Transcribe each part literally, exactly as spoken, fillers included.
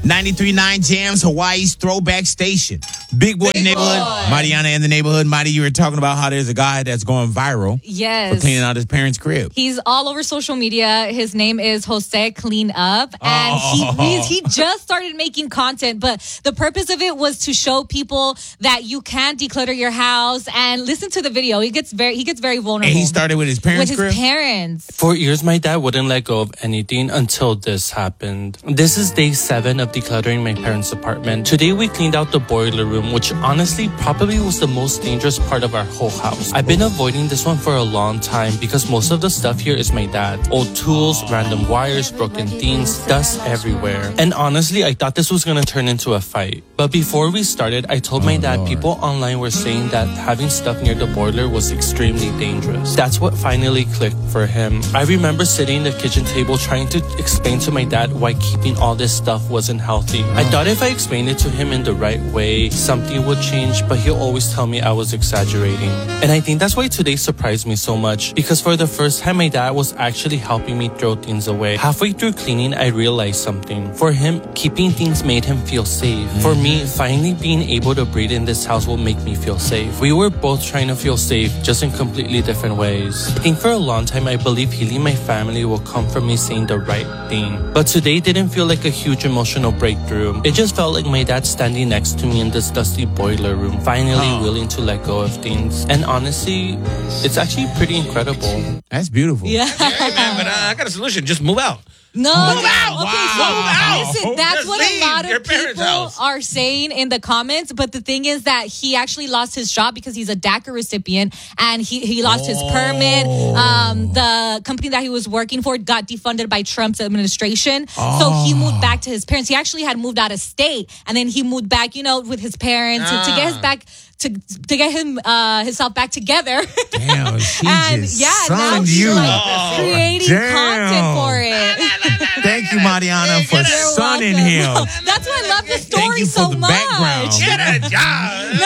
ninety-three point nine Jams, Hawaii's throwback station. Big Boy Big Neighborhood. Boy. Mariana in the neighborhood. Marty, you were talking about how there's a guy that's going viral Yes. for cleaning out his parents' crib. He's all over social media. His name is Jose Clean Up. And Oh. he, he he just started making content. But the purpose of it was to show people that you can declutter your house. And listen to the video. He gets very he gets very vulnerable. And he started with his parents' With his crib? parents. For years, my dad wouldn't let go of anything until this happened. This is day seven of decluttering my parents' apartment. Today, we cleaned out the boiler room, which honestly probably was the most dangerous part of our whole house. I've been avoiding this one for a long time because most of the stuff here is my dad. Old tools, random wires, broken things, dust everywhere. And honestly, I thought this was gonna turn into a fight. But before we started, I told my Oh, dad Lord. people online were saying that having stuff near the boiler was extremely dangerous. That's what finally clicked for him. I remember sitting at the kitchen table trying to explain to my dad why keeping all this stuff wasn't healthy. I thought if I explained it to him in the right way, something would change, but he'll always tell me I was exaggerating. And I think that's why today surprised me so much, because for the first time, my dad was actually helping me throw things away. Halfway through cleaning, I realized something. For him, keeping things made him feel safe. For me, finally being able to breathe in this house will make me feel safe. We were both trying to feel safe, just in completely different ways. I think for a long time, I believe healing my family will come from me saying the right thing. But today didn't feel like a huge emotional breakthrough. It just felt like my dad standing next to me in this dusty boiler room, finally Oh. willing to let go of things. And honestly, it's actually pretty incredible. That's beautiful. Yeah. Hey, man, but uh, I got a solution. Just move out. No, Move yeah. out. Okay, Wow. so Move out. listen, that's Just what leave a lot your of parents' people house. are saying in the comments. But the thing is that he actually lost his job because he's a DACA recipient, and he, he lost his permit. Um, the company that he was working for got defunded by Trump's administration, so he moved back to his parents. He actually had moved out of state, and then he moved back, you know, with his parents to, to get his back. To, to get him uh, himself back together. Damn, she and just yeah, now sunned he's you. like creating Damn. content for it. Thank you, Mariana, for You're sunning welcome. him. That's why I love the Thank story you for so the much. background. Get a job.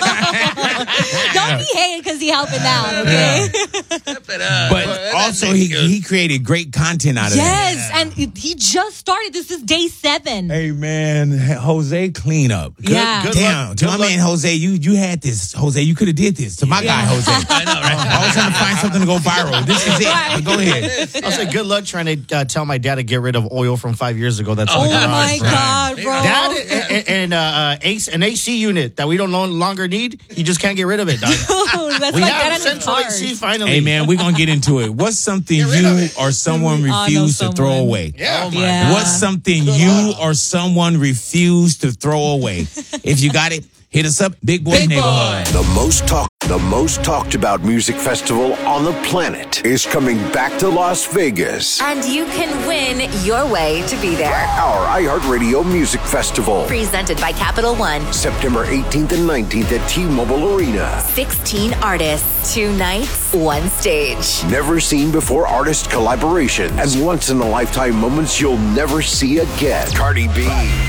Don't be hating because he helping out, okay? But, uh, But well, also, that's he good. he created great content out of that. Yes, and it- he just started. This is day seven. Hey, man, Jose Cleanup. Good, Yeah. good Damn, luck. to Good my luck. man Jose, you you had this. Jose, you could have did this. To my guy, Jose. I know, right? I was trying to find something to go viral. This is it. Right. But go ahead. I'll say good luck trying to uh, tell my dad to get rid of oil from five years ago. That's Oh in the garage. my God, bro. Dad and, and uh, uh, Ace, an A C unit that we don't no longer need. You just can't get rid of it, dog. That's We like have that in the central A cars. C finally. Hey, man, we're going to get into it. What's something rid of you it. or someone We all know refused to throw someone. away? Yeah. Yeah. What's something you or someone refused to throw away? If you got it, hit us up. Big Boy Big Boy. Neighborhood. The most talk, the most talked about music festival on the planet is coming back to Las Vegas. And you can win your way to be there. Our iHeartRadio Music Festival, Presented by Capital One. September eighteenth and nineteenth at T-Mobile Arena. sixteen artists, two nights, one stage. Never seen before artist collaborations and once in a lifetime moments you'll never see again. Cardi B,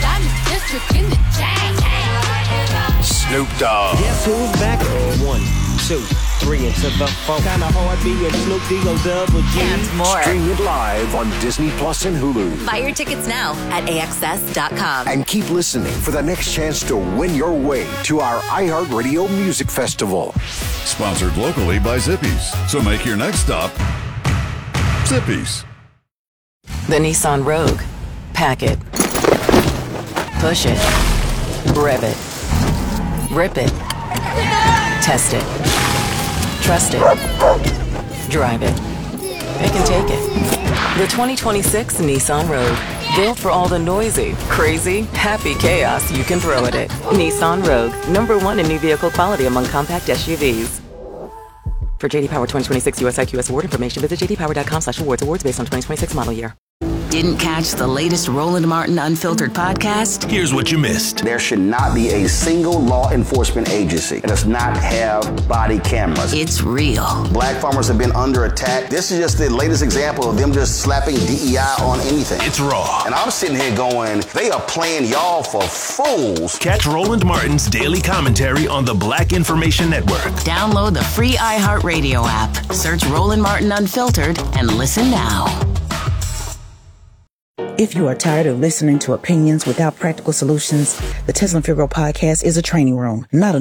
Snoop Dogg, Guess who's back? One, two, three, into the four. Kinda hard being Snoop D-O double G. And more. stream it live on Disney Plus and Hulu. Buy your tickets now at A X S dot com. And keep listening for the next chance to win your way to our iHeartRadio Music Festival. Sponsored locally by Zippies. So make your next stop Zippies. The Nissan Rogue. Pack it. Push it. Rev it. Rip it. Test it. Trust it. Drive it. Pick and take it. The twenty twenty-six Nissan Rogue. Built for all the noisy, crazy, happy chaos you can throw at it. Nissan Rogue. Number one in new vehicle quality among compact S U Vs. For J D Power twenty twenty-six U S I Q S award information, visit j d power dot com slash awards. Awards based on twenty twenty-six model year. Didn't catch the latest Roland Martin Unfiltered podcast? Here's what you missed. There should not be a single law enforcement agency that does not have body cameras. It's real. Black farmers have been under attack. This is just the latest example of them just slapping D E I on anything. It's raw. And I'm sitting here going, they are playing y'all for fools. Catch Roland Martin's daily commentary on the Black Information Network. Download the free iHeartRadio app. Search Roland Martin Unfiltered and listen now. If you are tired of listening to opinions without practical solutions, the Tesla and Figaro podcast is a training room, not a